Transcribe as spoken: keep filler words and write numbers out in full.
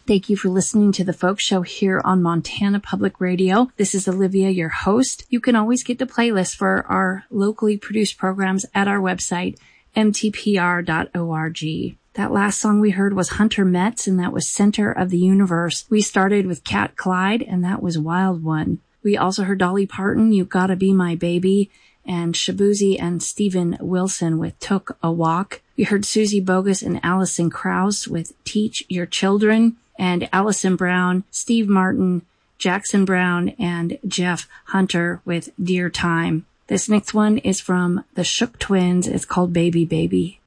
Thank you for listening to the Folk Show here on Montana Public Radio. This is Olivia, your host. You can always get the playlist for our locally produced programs at our website, m t p r dot org. That last song we heard was Hunter Metz, and that was Center of the Universe. We started with Cat Clyde, and that was Wild One. We also heard Dolly Parton, You Gotta Be My Baby, and Shabuzi and Steven Wilson with Took a Walk. We heard Susie Bogus and Alison Krauss with Teach Your Children, and Allison Brown, Steve Martin, Jackson Brown, and Jeff Hunter with Dear Time. This next one is from the Shook Twins. It's called Baby Baby.